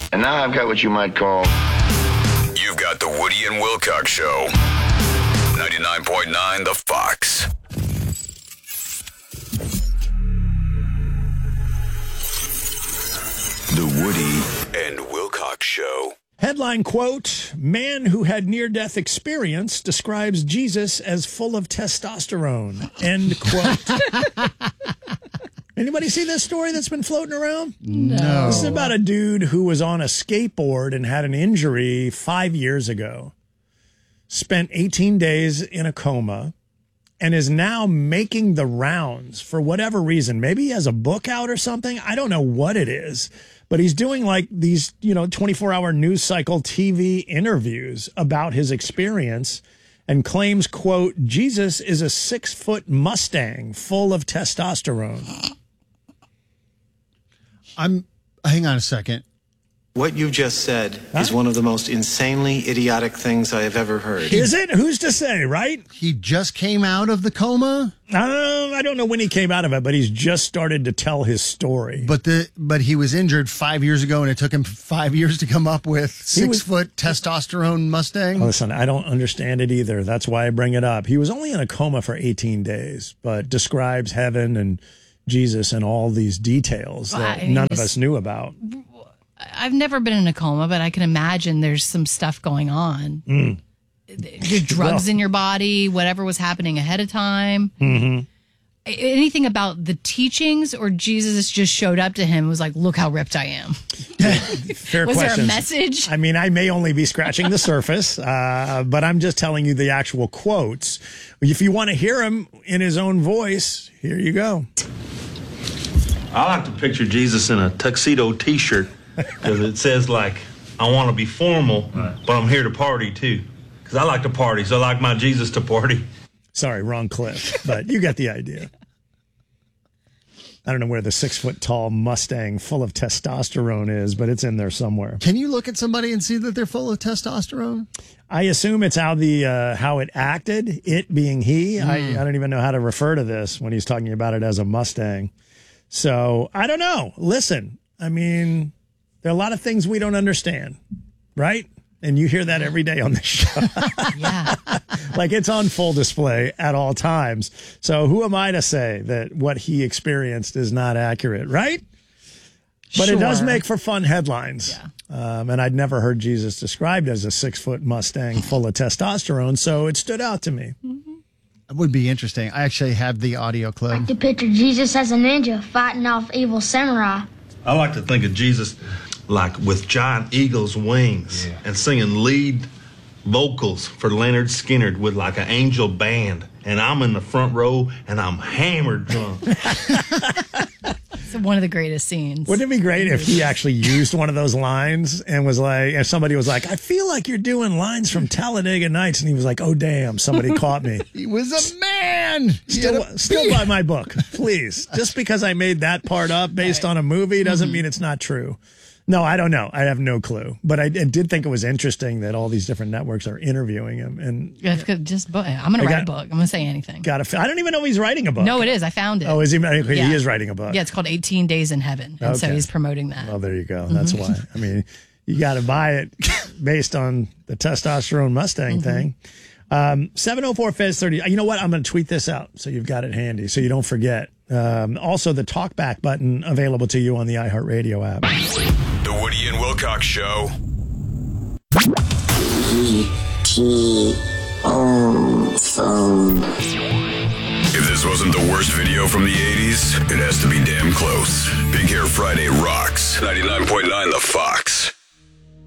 And now I've got what you might call... You've got the Woody and Wilcox Show. 99.9 The Fox. The Woody and Wilcox Show. Headline quote, man who had near-death experience describes Jesus as full of testosterone. End quote. Anybody see this story that's been floating around? No. This is about a dude who was on a skateboard and had an injury 5 years ago. Spent 18 days in a coma and is now making the rounds for whatever reason. Maybe he has a book out or something. I don't know what it is. But he's doing like these, 24-hour news cycle TV interviews about his experience and claims, quote, Jesus is a 6-foot Mustang full of testosterone. Hang on a second. What you just said is one of the most insanely idiotic things I have ever heard. Is it? Who's to say, right? He just came out of the coma? I don't know when he came out of it, but he's just started to tell his story. But he was injured 5 years ago, and it took him 5 years to come up with 6-foot testosterone Mustang? Listen, I don't understand it either. That's why I bring it up. He was only in a coma for 18 days, but describes heaven and Jesus and all these details that none of us knew about. I've never been in a coma, but I can imagine there's some stuff going on. Your drugs in your body, whatever was happening ahead of time. Mm-hmm. Anything about the teachings, or Jesus just showed up to him and was like, look how ripped I am? Fair was questions. there a message? I mean, I may only be scratching the surface, but I'm just telling you the actual quotes. If you want to hear him in his own voice, here you go. I like to picture Jesus in a tuxedo T-shirt because it says, like, I want to be formal, but I'm here to party, too. Because I like to party, so I like my Jesus to party. Sorry, wrong clip, but you get the idea. I don't know where the 6-foot tall Mustang full of testosterone is, but it's in there somewhere. Can you look at somebody and see that they're full of testosterone? I assume it's how it acted, it being he. I don't even know how to refer to this when he's talking about it as a Mustang. So I don't know. Listen, I mean, there are a lot of things we don't understand, right? And you hear that every day on this show. Yeah. Like it's on full display at all times. So who am I to say that what he experienced is not accurate, right? But it does make for fun headlines. Yeah. And I'd never heard Jesus described as a 6-foot Mustang full of testosterone, so it stood out to me. Mm-hmm. It would be interesting. I actually have the audio clip. I like to picture Jesus as a ninja fighting off evil samurai. I like to think of Jesus like with giant eagle's wings and singing lead vocals for Leonard Skinner with like an angel band. And I'm in the front row and I'm hammered drunk. It's one of the greatest scenes. Wouldn't it be great if he actually used one of those lines and was like, if somebody was like, I feel like you're doing lines from Talladega Nights. And he was like, oh, damn, somebody caught me. He was a man. Still buy my book, please. Just because I made that part up based on a movie doesn't mean it's not true. No, I don't know. I have no clue. But I did think it was interesting that all these different networks are interviewing him. And I'm going to write a book. I'm going to say anything. I don't even know if he's writing a book. No, it is. I found it. Oh, is he? Okay, Yeah. He is writing a book. Yeah, it's called 18 Days in Heaven. And so he's promoting that. Well, there you go. That's why. I mean, you got to buy it based on the testosterone Mustang thing. 704-FEZ30. You know what? I'm going to tweet this out so you've got it handy so you don't forget. Also, the talkback button available to you on the iHeartRadio app. The Woody and Wilcox Show. If this wasn't the worst video from the 80s, it has to be damn close. Big Hair Friday rocks. 99.9 The Fox.